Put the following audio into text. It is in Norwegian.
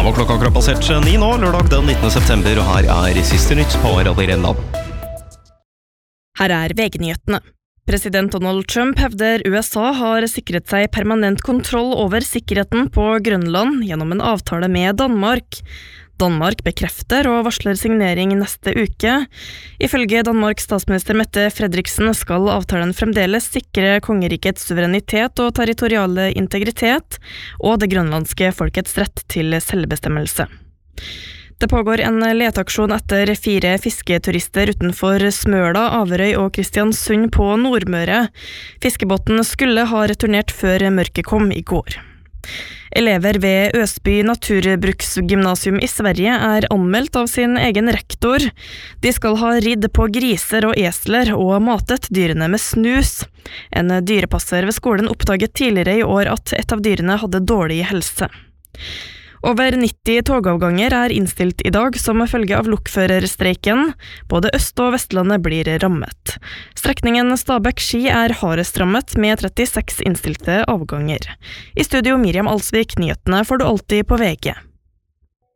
var klokka akkurat passert 9 nå, lørdag den 19. september, og her siste nytt på Radio Grenland. Her VG-nyhetene. President Donald Trump hevder USA har sikret seg permanent kontroll over sikkerheten på Grønland gjennom en avtale med Danmark. Danmark bekrefter og varsler signering neste uke. Ifølge Danmarks statsminister Mette Frederiksen skal avtalen fremdeles sikre kongerikets suverenitet og territoriale integritet, og det grønlandske folkets rett til selvbestemmelse. Det pågår en leteaksjon etter 4 fisketurister utenfor Smøla, Averøy og Kristiansund på Nordmøre. Fiskebåten skulle ha returnert før mørket kom i går. Elever ved Øsby Naturbruksgymnasium i Sverige anmeldt av sin egen rektor. De skal ha ridd på griser og esler og matet dyrene med snus. En dyrepasser ved skolen oppdaget tidligere i år at et av dyrene hadde dårlig helse. Over 90 togavganger innstilt i dag som følge av lokførerstreiken. Både Øst- og Vestlandet blir rammet. Strekningen Stabekk-Ski hardest rammet med 36 innstilte avganger. I studio Miriam Alsvik, nyhetene får du alltid på VG.